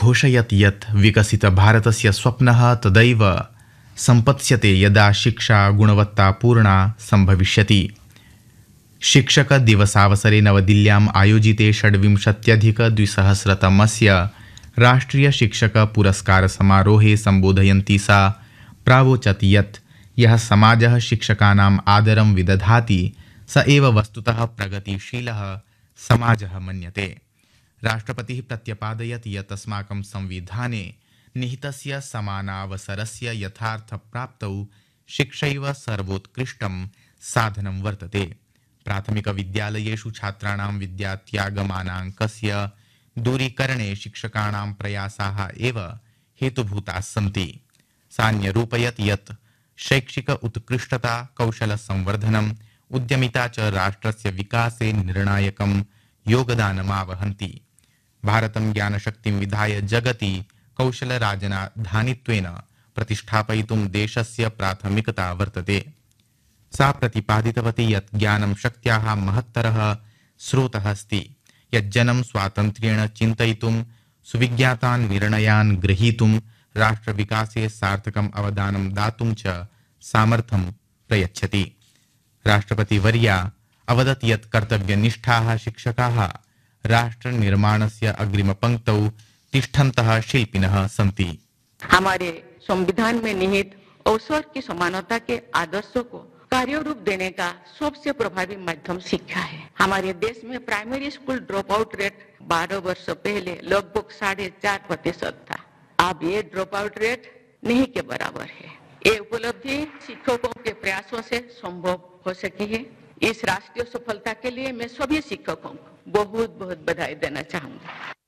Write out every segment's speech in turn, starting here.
अघोषयत् यत् विकसितभारतस्य स्वप्नः तदैव सम्पत्स्यते यदा शिक्षा गुणवत्तापूर्णा सम्भविष्यति। शिक्षकदिवसावसरे नवदिल्ल्याम् आयोजिते 26अधिक-2000तमस्य राष्ट्रियशिक्षकपुरस्कारसमारोहे सम्बोधयन्ती सा प्रावोचत् यत् यः समाजः शिक्षकानाम् आदरं विदधाति स एव वस्तुतः प्रगतिशीलः समाजः मन्यते। राष्ट्रपतिः प्रत्यपादयत् यत् अस्माकं संविधाने निहितस्य समानावसरस्य यथार्थप्राप्तौ शिक्षैव सर्वोत्कृष्टं साधनं वर्तते। प्राथमिकविद्यालयेषु छात्राणां विद्यात्यागमानाङ्कस्य दूरीकरणे शिक्षकाणां प्रयासाः एव हेतुभूताः सन्ति। सा न्यरूपयत् यत् शैक्षिक उत्कृष्टता, कौशलसंवर्धनम्, उद्यमिता च राष्ट्रस्य विकासे निर्णायकं योगदानमावहन्ति। भारतं ज्ञानशक्तिं विधाय जगति कौशलराजधानित्वेन प्रतिष्ठापयितुं देशस्य प्राथमिकता वर्तते। सा प्रतिपादितवती यत् ज्ञानं शक्त्याः महत्तरः स्रोतः अस्ति, यज्जनं स्वातन्त्र्येण चिन्तयितुं, सुविज्ञातान् निर्णयान् ग्रहीतुं, राष्ट्रविकासे सार्थकम् अवदानं दातुं च सामर्थ्यं प्रयच्छति। राष्ट्रपतिवर्या अवदत् यत् कर्तव्यनिष्ठाः शिक्षकाः राष्ट्रनिर्माणस्य अग्रिमपङ्क्तौ तिष्ठन्तः शिल्पिनः सन्ति। हमारे संविधान में निहित अवसर की समानता के आदर्शों को कार्य रूप देने का सबसे प्रभावी माध्यम शिक्षा है। हमारे देश में primary school drop out rate 12 वर्ष पहले लगभग 4.5% था। अब ये ड्रॉप आउट रेट नहीं के बराबर है। ये उपलब्धि शिक्षकों के प्रयासों से संभव हो सकी है। इस राष्ट्रीय सफलता के लिए मैं सभी शिक्षकों को बहुत बहुत बधाई देना चाहूंगी।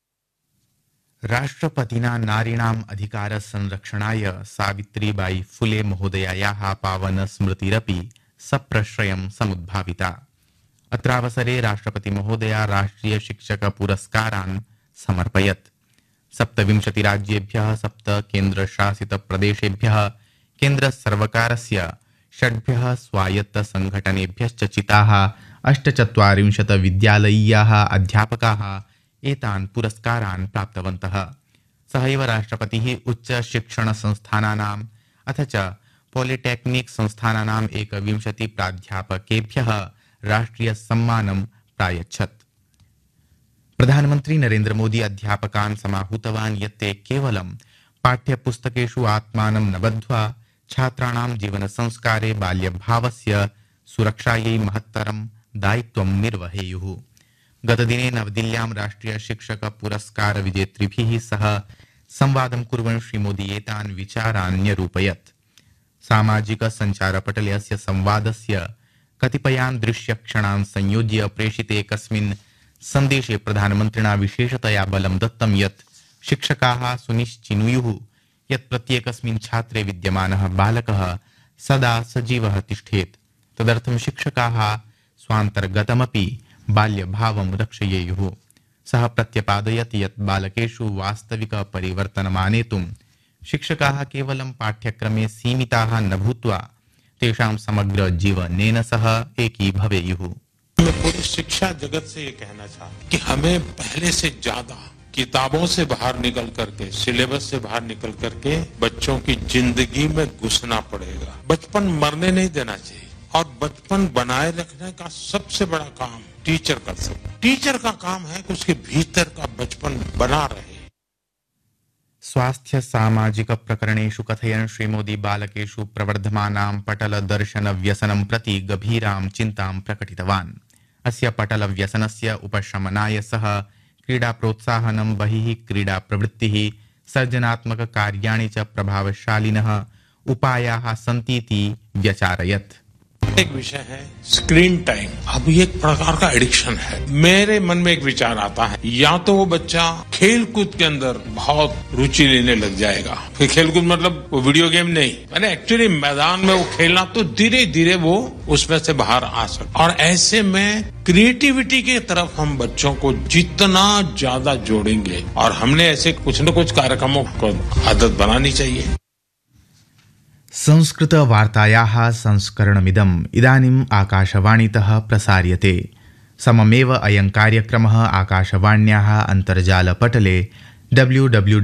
राष्ट्रपतिना नारीणाम् अधिकारसंरक्षणाय सावित्रीबाई फुले महोदयायाः पावनस्मृतिरपि सप्रश्रयं समुद्भाविता। अत्रावसरे राष्ट्रपतिमहोदया राष्ट्रियशिक्षकपुरस्कारान् समर्पयत्। 27 राज्येभ्यः 7 केन्द्रशासितप्रदेशेभ्यः केन्द्रसर्वकारस्य 6 स्वायत्तसंघटनेभ्यश्च चिताः 48 विद्यालयीयाः अध्यापकाः एतान् पुरस्कारान् प्राप्तवन्तः। सहैव राष्ट्रपतिः उच्चशिक्षणसंस्थानानाम् अथ च पॉलिटेक्निक संस्थानानाम् 21 प्राध्यापकेभ्यः राष्ट्रियसम्मानं प्रायच्छत्। प्रधानमन्त्री नरेन्द्र मोदी अध्यापकान् समाहूतवान् यत् ते केवलं पाठ्यपुस्तकेषु आत्मानं न बद्ध्वा छात्राणां जीवनसंस्कारे बाल्यभावस्य सुरक्षायै महत्तरं दायित्वं निर्वहेयुः। गतदिने नवदिल्ल्यां राष्ट्रियशिक्षकपुरस्कार विजेतृभिः सह संवादं कुर्वन् श्रीमोदी एतान् विचारान् न्यरूपयत्। सामाजिकसञ्चारपटले अस्य संवादस्य कतिपयान् दृश्यक्षणान् संयोज्य प्रेषिते एकस्मिन् सन्देशे प्रधानमन्त्रिणा विशेषतया बलं दत्तं यत् शिक्षकाः सुनिश्चिनुयुः यत् प्रत्येकस्मिन् छात्रे विद्यमानः बालकः सदा सजीवः तिष्ठेत्। तदर्थं शिक्षकाः स्वान्तर्गतमपि बाल्यभावं रक्षयेयुः। सः प्रत्यपादयत् यत् बालकेषु वास्तविकपरिवर्तनमानेतुं शिक्षकाः केवलं पाठ्यक्रमे सीमिताः न भूत्वा तेषां समग्र जीवनेन सह एकीभवेयुः। मैं पूरी शिक्षा जगत से ये कहना चाहता हूं कि हमें पहले से ज्यादा किताबों से बाहर निकल करके, सिलेबस से बाहर निकल करके बच्चों की जिंदगी में घुसना पड़ेगा। बचपन मरने नहीं देना चाहिए और बचपन बनाए रखने का सबसे बड़ा काम टीचर कर सकते। टीचर का काम है कि उसके भीतर का बचपन बना रहे। स्वास्थ्य सामाजिक प्रकरणेषु कथयन् श्रीमोदी बालकेषु प्रवर्धमानां पटल दर्शन व्यसनं प्रति गभीरां चिन्तां प्रकटितवान्। अस्य पटल व्यसनस्य उपशमनाय सह क्रीडा प्रोत्साहनं, बहिः क्रीडा प्रवृत्तिः, सर्जनात्मक कार्याणि च प्रभावशालिनः उपायाः सन्तीति व्यचारयत्। एक विषय है स्क्रीन टाइम। अब ये एक प्रकार का एडिक्शन है। मेरे मन में एक विचार आता है, या तो वो बच्चा खेल कूद के अंदर बहुत रुचि लेने लग जाएगा। फिर खेल कूद मतलब वो वीडियो गेम नहीं, मैंने एक्चुअली मैदान में वो खेलना, तो धीरे धीरे वो उसमें से बाहर आ सकता। और ऐसे में क्रिएटिविटी की तरफ हम बच्चों को जितना ज्यादा जोड़ेंगे, और हमने ऐसे कुछ न कुछ कार्यक्रमों को आदत बनानी चाहिए। संस्कृतवार्तायाः संस्करणमिदम् इदानीम् आकाशवाणीतः प्रसार्यते। सममेव अयं कार्यक्रमः आकाशवाण्याः अन्तर्जालपटले www